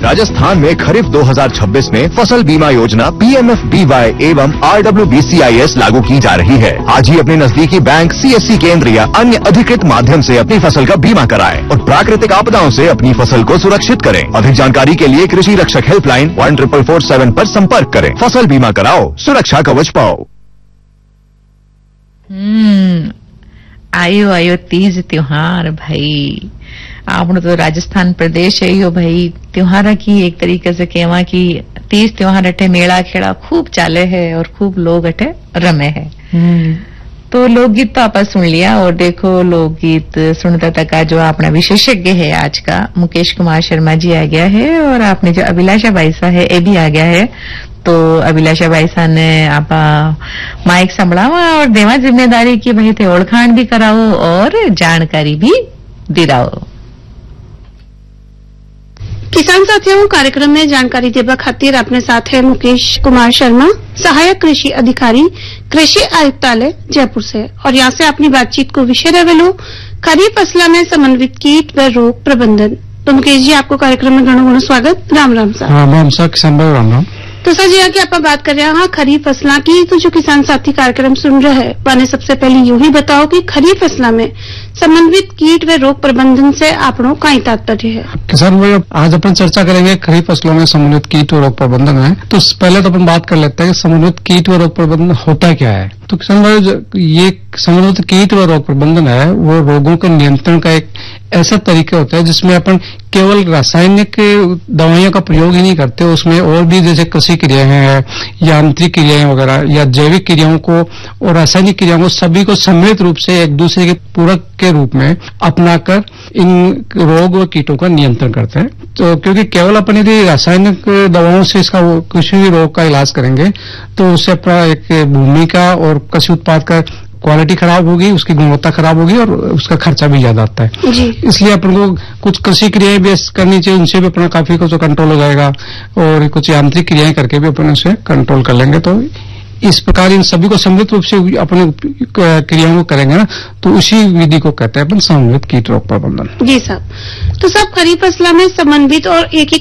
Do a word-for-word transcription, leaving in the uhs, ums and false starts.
राजस्थान में खरीफ दो हज़ार छब्बीस में फसल बीमा योजना P M F B Y एवं R W B C I S लागू की जा रही है। आज ही अपने नजदीकी बैंक, सी एस सी केंद्र या अन्य अधिकृत माध्यम से अपनी फसल का बीमा कराएं और प्राकृतिक आपदाओं से अपनी फसल को सुरक्षित करें। अधिक जानकारी के लिए कृषि रक्षक helpline one triple four seven पर संपर्क करें। फसल बीमा कराओ, सुरक्षा कवच पाओ। हम्म आयो आयो तीज त्योहार भाई, આપણો તો રાજસ્થાન પ્રદેશ है यो भाई। त्योहार की एक तरीके से कहवा की तीज त्योहार अठे मेला खेड़ा खूब चाले है और खूब लोग अठे रमे है। तो लोकगीत तो आप सुन लिया और देखो लोकगीत सुनता तक का जो अपना विशेषज्ञ है आज का मुकेश कुमार शर्मा जी आ गया है और आपने जो अभिलाषा बाईसा है ये भी आ गया है। तो अभिलाषा बाईसा ने आप माइक संभळावा और देवा जिम्मेदारी की भाई थे ओळखाण भी कराओ और जानकारी भी दिलाओ। किसान साथियों, कार्यक्रम में जानकारी देवा खातिर अपने साथ है मुकेश कुमार शर्मा, सहायक कृषि अधिकारी, कृषि आयुक्तालय जयपुर से। और यहाँ से अपनी बातचीत को विषय रहेलो खरीफ फसला में समन्वित कीट व रोग प्रबंधन। तो मुकेश जी, आपको कार्यक्रम में घणो घणो स्वागत। राम राम सर। राम राम सर, किसान भाई राम राम। तो सर जी, यहाँ की आप बात कर रहे हैं हाँ खरीफ फसला की, तो जो किसान साथी कार्यक्रम सुन रहे हैं वाने सबसे पहले यूं ही बताओ कि खरीफ फसला में समन्वित कीट व रोग प्रबंधन से आपनो कई तात्पर्य है। किसान भाई, आज अपन चर्चा करेंगे खरीफ फसलों में समन्वित कीट व रोग प्रबंधन है। तो पहले तो अपन बात कर लेते हैं कि समन्वित कीट व रोग प्रबंधन होता क्या है। तो किसान भाई, ये समन्वित कीट व रोग प्रबंधन है वो रोगों के नियंत्रण का एक ऐसा तरीका होता है जिसमें अपन केवल रासायनिक दवाइयों का प्रयोग ही नहीं करते, उसमें और भी जैसे कृषि क्रियाएं हैं, यांत्रिक क्रियाएं वगैरह या जैविक क्रियाओं को और रासायनिक क्रियाओं को सभी को सम्मिलित रूप से एक दूसरे के पूरक के रूप में अपनाकर इन रोग व कीटों का नियंत्रण करते हैं। तो क्योंकि केवल अपन यदि रासायनिक दवाओं से इसका किसी भी रोग का इलाज करेंगे तो उससे अपना एक भूमि का और कृषि उत्पाद का क्वालिटी खराब होगी, उसकी गुणवत्ता खराब होगी और उसका खर्चा भी ज्यादा आता है। इसलिए अपन को कुछ कृषि क्रियाएं भी करनी चाहिए, उनसे भी अपना काफी कुछ कंट्रोल हो जाएगा और कुछ यांत्रिक क्रियाएं करके भी अपन उसे कंट्रोल कर लेंगे। तो इस प्रकार इन सभी को सम्मिलित रूप से अपने क्रियाओं को करेंगे ना, तो उसी विधि को कहते हैं अपन समन्वित कीट रोग प्रबंधन। जी साहब। तो सब खरीफ फसला में समन्वित और एक